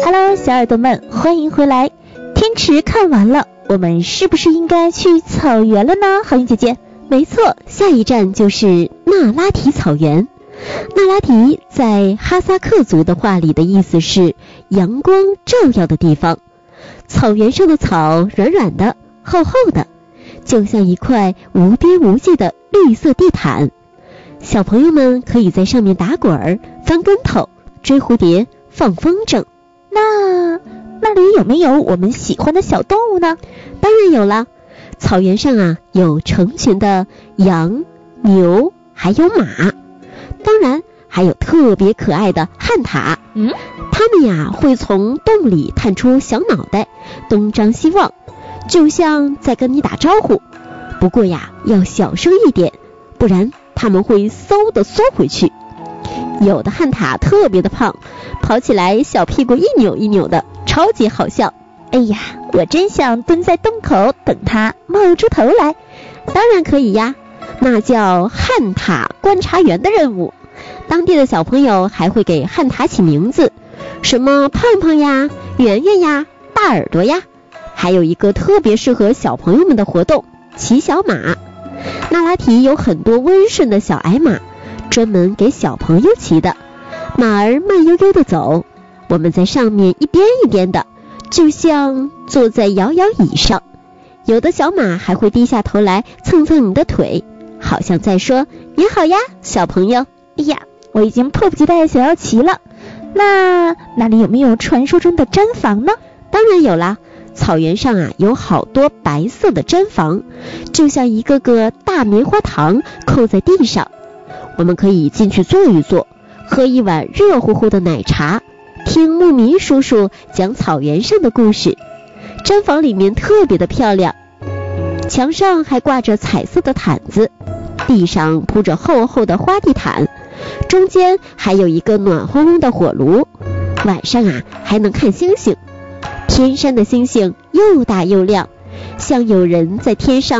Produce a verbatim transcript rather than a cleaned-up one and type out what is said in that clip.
Hello， 小耳朵们，欢迎回来。天池看完了，我们是不是应该去草原了呢？好运姐姐， 没错，下一站就是那拉提草原。那拉提在哈萨克族的话里的意思是阳光照耀的地方。草原上的草软软的、厚厚的，就像一块无边无际的绿色地毯。小朋友们可以在上面打滚、翻跟头、追蝴蝶、放风筝。 那那里有没有我们喜欢的小动物呢？ 当然有了，草原上啊有成群的羊、牛，还有马。当然还有特别可爱的旱獭， 嗯， 它们呀会从洞里探出小脑袋，东张西望，就像在跟你打招呼。不过呀要小声一点，不然它们会嗖的缩回去。有的旱獭特别的胖，跑起来小屁股一扭一扭的，超级好笑。 哎呀，我真想蹲在洞口等它冒出头来。 当然可以呀，那叫旱獭观察员的任务。当地的小朋友还会给旱獭起名字，什么胖胖呀、圆圆呀、大耳朵呀，还有一个特别适合小朋友们的活动，骑小马。那拉提有很多温顺的小矮马，专门给小朋友骑的。马儿慢悠悠地走，我们在上面一颠一颠的，就像坐在摇摇椅上。有的小马还会低下头来蹭蹭你的腿，好像在说你好呀，小朋友。 哎呀，我已经迫不及待想要骑了。那那里有没有传说中的毡房呢？ 当然有啦，草原上啊有好多白色的毡房，就像一个个大棉花糖扣在地上。我们可以进去坐一坐，喝一碗热乎乎的奶茶，听牧民叔叔讲草原上的故事。毡房里面特别的漂亮，墙上还挂着彩色的毯子，地上铺着厚厚的花地毯，中间还有一个暖烘烘的火炉。晚上啊还能看星星，天上的星星又大又亮，像有人在天上